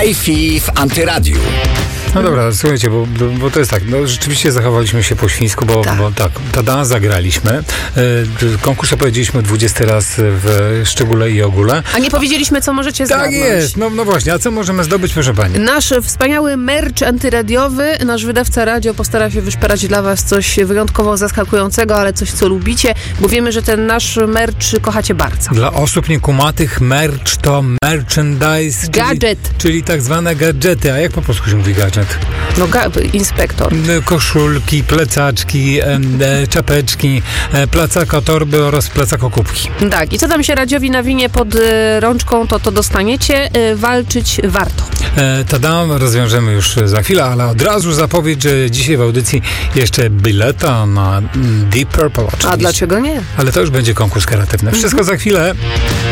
Hi-Fi w Antyradiu. No dobra, słuchajcie, bo to jest tak, no rzeczywiście zachowaliśmy się po świńsku, bo tak, tada, zagraliśmy. Konkurs opowiedzieliśmy 20 raz w szczególe i ogóle. A nie powiedzieliśmy, co możecie zdobyć. Tak jest, no właśnie, a co możemy zdobyć, proszę pani? Nasz wspaniały merch antyradiowy, nasz wydawca radio postara się wyszperać dla was coś wyjątkowo zaskakującego, ale coś, co lubicie, bo wiemy, że ten nasz merch kochacie bardzo. Dla osób niekumatych merch to merchandise, Gadżet. czyli tak zwane gadżety. A jak po polsku się mówi gadżet? No, inspektor. Koszulki, plecaczki, czapeczki, placaka torby oraz placaka kubki. Tak, i co tam się radziowi nawinie pod rączką, to dostaniecie. Walczyć warto. Tada, rozwiążemy już za chwilę, ale od razu zapowiedź, że dzisiaj w audycji jeszcze bileta na Deep Purple oczywiście. A dlaczego nie? Ale to już będzie konkurs kreatywny. Wszystko za chwilę.